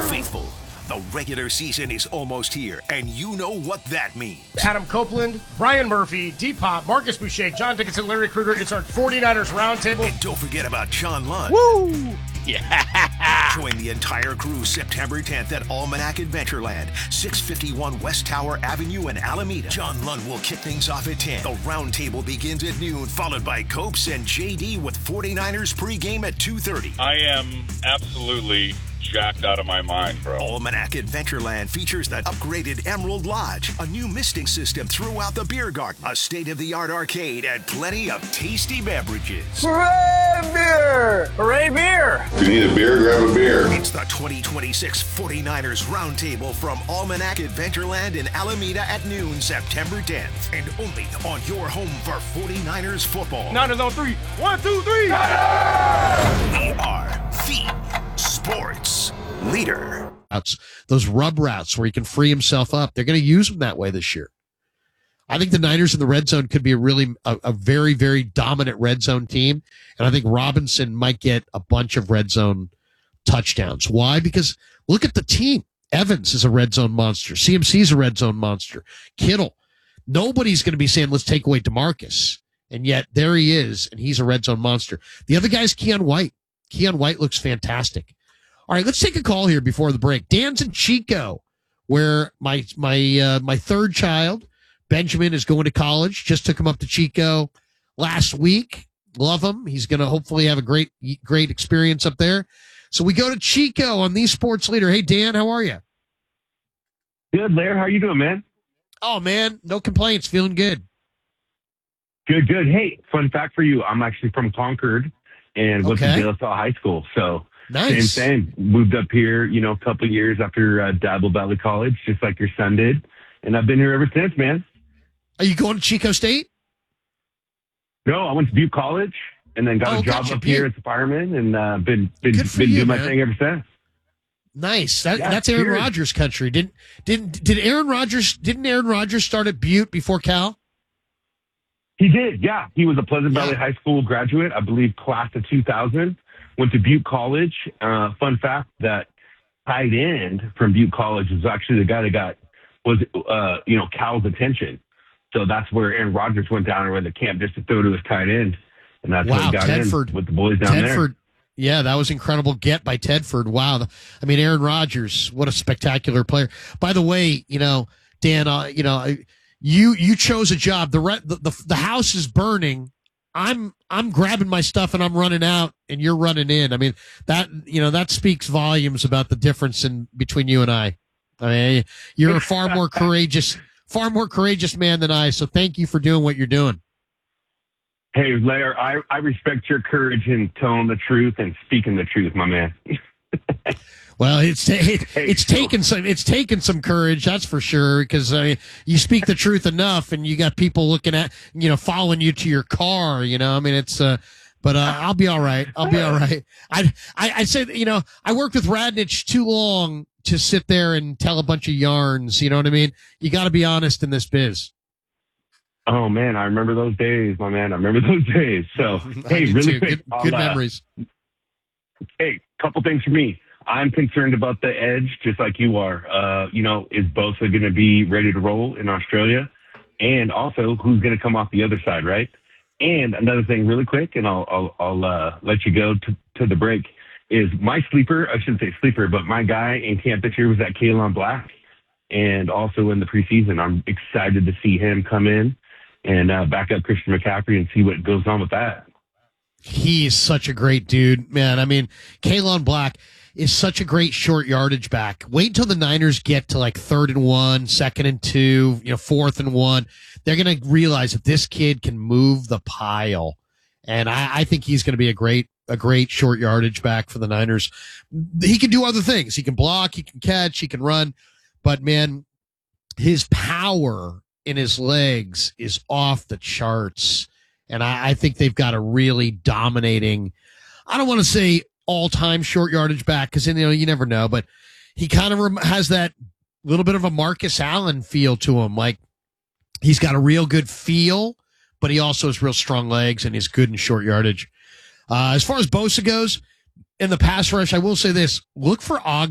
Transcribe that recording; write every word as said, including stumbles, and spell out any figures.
Faithful, the regular season is almost here, and you know what that means. Adam Copeland, Brian Murphy, D-Pop, Marcus Boucher, John Dickinson, Larry Krueger. It's our 49ers Roundtable. And don't forget about John Lund. Woo! Yeah! Join the entire crew September tenth at Almanac Adventureland, six fifty-one West Tower Avenue in Alameda. John Lund will kick things off at ten. The Roundtable begins at noon, followed by Copes and J D with 49ers pregame at two thirty. I am absolutely jacked out of my mind, bro. Almanac Adventureland features the upgraded Emerald Lodge, a new misting system throughout the beer garden, a state-of-the-art arcade, and plenty of tasty beverages. Hooray, beer! Hooray, beer! If you need a beer, grab a beer. It's the twenty twenty-six 49ers Roundtable from Almanac Adventureland in Alameda at noon, September tenth. And only on your home for 49ers football. Niners on three. One, two, three. We are the sports leader. Those rub routes where he can free himself up. They're going to use them that way this year. I think the Niners in the red zone could be a really, a, a very, very dominant red zone team. And I think Robinson might get a bunch of red zone touchdowns. Why? Because look at the team. Evans is a red zone monster. C M C is a red zone monster. Kittle. Nobody's going to be saying, let's take away DeMarcus. And yet there he is, and he's a red zone monster. The other guy's Keon White. Keon White looks fantastic. All right, let's take a call here before the break. Dan's in Chico, where my my uh, my third child, Benjamin, is going to college. Just took him up to Chico last week. Love him. He's going to hopefully have a great great experience up there. So we go to Chico on the Sports Leader. Hey, Dan, how are you? Good, Lair. How you doing, man? Oh, man, no complaints. Feeling good. Good, good. Hey, fun fact for you. I'm actually from Concord and went Okay. to De La Salle High School. So Nice. same, same. Moved up here, you know, a couple of years after uh, Dabble Valley College, just like your son did. And I've been here ever since, man. Are you going to Chico State? No, I went to Butte College and then got Oh, a job gotcha, up here Butte. as a fireman and uh, been been, Good for been you, doing my man. thing ever since. Nice. That, Yeah, that's Aaron cheers. Rodgers country. Didn't didn't did Aaron Rodgers didn't Aaron Rodgers start at Butte before Cal? He did, yeah. He was a Pleasant Valley Yeah. High School graduate, I believe, class of two thousand. Went to Butte College. Uh, fun fact, that tight end from Butte College was actually the guy that got, was, uh, you know, Cal's attention. So that's where Aaron Rodgers went down and went to camp just to throw to his tight end. And that's Wow, how he got Tedford. in with the boys down Tedford. Yeah, that was incredible get by Tedford. Wow. I mean, Aaron Rodgers, what a spectacular player. By the way, you know, Dan, uh, you know, I- you you chose a job. The, re- the the the house is burning. I'm I'm grabbing my stuff and I'm running out, and you're running in. I mean, that you know that speaks volumes about the difference in between you and I. I mean, you're a far more courageous, far more courageous man than I. So thank you for doing what you're doing. there. Hey, Lair, I, I respect your courage in telling the truth and speaking the truth, my man. Well, it's it, Hey, it's so- taken some it's taken some courage, that's for sure. Because I mean, you speak the truth enough, and you got people looking at you know following you to your car. You know, I mean, it's uh, but uh, I'll be all right. I'll be all right. I I I say that, you know I worked with Radnich too long to sit there and tell a bunch of yarns. You know what I mean? You got to be honest in this biz. Oh, man, I remember those days, my man. I remember those days. So, I hey, do really too. quick. Good, I'll, good uh, memories. Hey, couple things for me. I'm concerned about the edge, just like you are. Uh, you know, is Bosa going to be ready to roll in Australia? And also, who's going to come off the other side, right? And another thing, really quick, and I'll I'll, I'll uh, let you go to, to the break, is my sleeper, I shouldn't say sleeper, but my guy in camp this year was that Kalen Black. And also in the preseason, I'm excited to see him come in and uh, back up Christian McCaffrey and see what goes on with that. He's such a great dude, man. I mean, Kalen Black is such a great short yardage back. Wait until the Niners get to like third and one, second and two, you know, fourth and one. They're going to realize that this kid can move the pile. And I, I think he's going to be a great, a great short yardage back for the Niners. He can do other things. He can block, he can catch, he can run. But man, his power in his legs is off the charts. And I, I think they've got a really dominating, I don't want to say all-time short yardage back because you know you never know, but he kind of rem- has that little bit of a Marcus Allen feel to him. Like he's got a real good feel, but he also has real strong legs and he's good in short yardage. Uh, as far as Bosa goes in the pass rush, I will say this: look for Og.